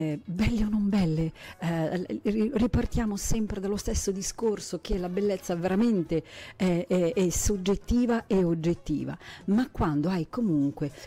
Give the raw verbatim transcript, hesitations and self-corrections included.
Eh, belle o non belle, eh, ri- ripartiamo sempre dallo stesso discorso che la bellezza veramente è, è- è soggettiva e oggettiva, ma quando hai comunque